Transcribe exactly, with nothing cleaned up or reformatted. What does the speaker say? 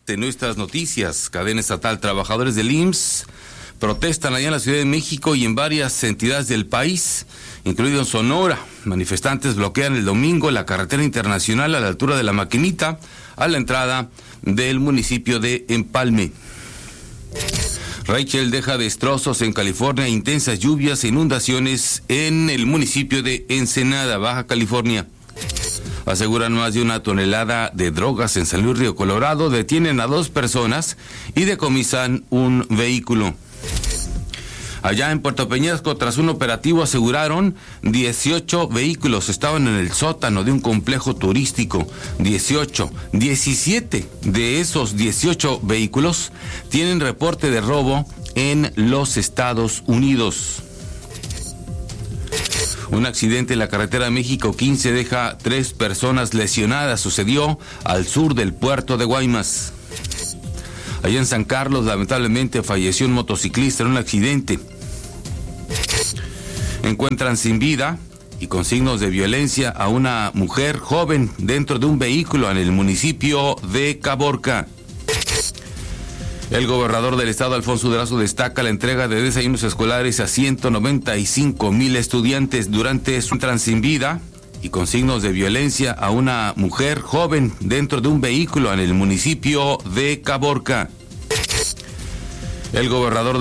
parte de nuestras noticias. Cadena estatal, trabajadores del I M S S protestan allá en la Ciudad de México y en varias entidades del país, incluido en Sonora. Manifestantes bloquean el domingo la carretera internacional a la altura de La Maquinita, a la entrada del municipio de Empalme. Rachel deja destrozos en California, intensas lluvias e inundaciones en el municipio de Ensenada, Baja California. Aseguran más de una tonelada de drogas en San Luis Río Colorado, detienen a dos personas y decomisan un vehículo. Allá en Puerto Peñasco, tras un operativo, aseguraron dieciocho vehículos estaban en el sótano de un complejo turístico. dieciocho, diecisiete de esos dieciocho vehículos tienen reporte de robo en los Estados Unidos. Un accidente en la carretera México quince deja tres personas lesionadas. Sucedió al sur del puerto de Guaymas. Allá en San Carlos, lamentablemente, falleció un motociclista en un accidente. Encuentran sin vida y con signos de violencia a una mujer joven dentro de un vehículo en el municipio de Caborca. El gobernador del estado, Alfonso Durazo, destaca la entrega de desayunos escolares a ciento noventa y cinco mil estudiantes durante su encuentran sin vida y con signos de violencia a una mujer joven dentro de un vehículo en el municipio de Caborca. El gobernador